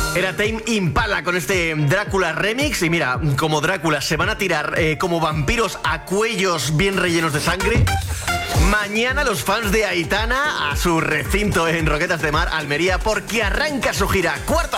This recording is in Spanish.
Era Tame Impala con este Drácula remix. Y mira, como Drácula se van a tirar como vampiros a cuellos bien rellenos de sangre. Mañana los fans de Aitana a su recinto en Roquetas de Mar, Almería, porque arranca su gira. ¡Cuarto!